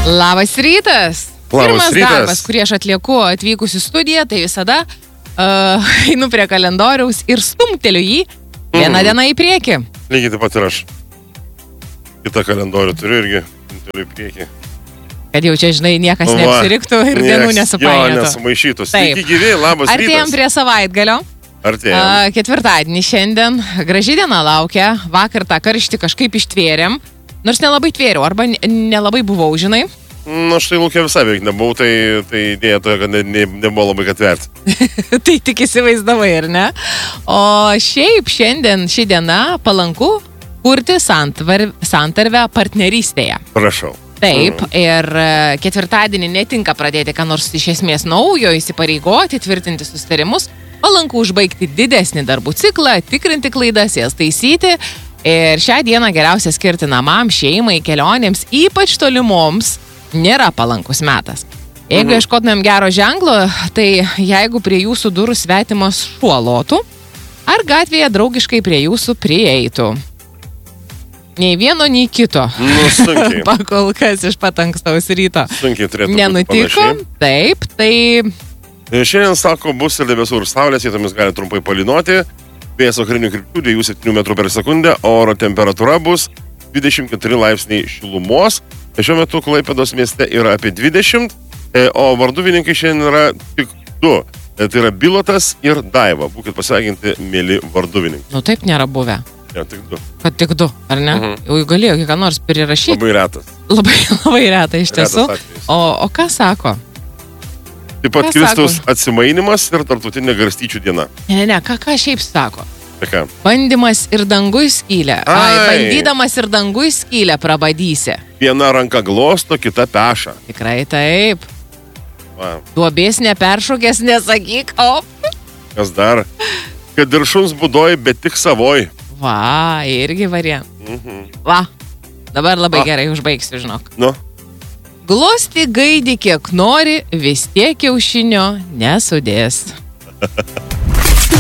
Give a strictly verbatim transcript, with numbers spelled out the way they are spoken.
Labas rytas. Labas Pirmas rytas. darbas, kurį aš atlieku atvykus į studiją, tai visada uh, einu prie kalendoriaus ir stumteliu jį vieną mm. dieną į priekį. Lygiai taip pat ir aš. Kitą kalendorių turiu irgi stumteliu į priekį. Kad jau čia, žinai, niekas Va, neapsiriktų ir nieks, dienų nesupainėtų. Jo, nesumaišytų. Sveiki gyvi, labas rytas. Artėjom prie savaitgalio. Artėjom. Uh, ketvirtadienį šiandien. Graži diena laukia. Vakar tą karštį kažkaip ištvėrėm. Nors nelabai tvėriau, arba nelabai buvau, žinai. Na, štai Lūkė visai beveik nebuvau, tai, tai idėja toje, kad ne, ne, nebuvo labai kad verti. Tai tik įsivaizdavai, ar ne? O šiaip šiandien, ši diena palanku kurti santvar, santarvę partnerystėje. Prašau. Taip, mm. ir ketvirtadienį netinka pradėti ką nors iš esmės naujo, įsipareigoti, tvirtinti susitarimus, palanku užbaigti didesnį darbų ciklą, tikrinti klaidas, jas taisyti. Ir šią dieną geriausia skirti namam, šeimai, kelionėms, ypač tolimoms, nėra palankus metas. Jeigu mhm. ieškotumėm gero ženklo, tai jeigu prie jūsų durų svetimas šuo lotų, ar gatvėje draugiškai prie jūsų prieitų. Nei vieno, nei kito. Nu, sunkiai. Pakol kas iš pat ankstaus ryto. Sunkiai turėtų nenutiko. Taip, tai... Šiandien, sako, bus ir debesų ir saulės, vietomis gali trumpai palynoti. Vėjas vakarinių krypčių dviejų septynių metrų per sekundę, oro temperatūra bus dvidešimt keturi laipsniai šilumos. Šiuo metu Klaipėdos mieste yra apie dvidešimt, o varduvininkai šiandien yra tik du. Tai yra Bilotas ir Daiva. Būkit pasveikinti, mėly varduvininkai. Nu taip nėra buvę. Ne, tik du. Kad tik du, ar ne? Mhm. Jau galėjo ką nors prirašyti. Labai retas. Labai, labai retas iš tiesų. O, o ką sako? Taip pat Kristaus atsimainimas ir tarptautinė garstyčių diena. Ne, ne, ne, ką, ką šiaip sako? Ką? Bandymas ir dangui skylę. Ai, bandydamas ir dangui skylę prabadysi. Viena ranka glosto, kita peša. Tikrai taip. Va. Duobės neperšokęs, nesakyk, op. Kas dar? Kad ir šuns budoj, bet tik savoj. Va, irgi variant. Mhm. Va, dabar labai A. gerai užbaigsiu, žinok. Nu? Glosti gaidį kiek nori, vis tiek kiaušinio nesudės.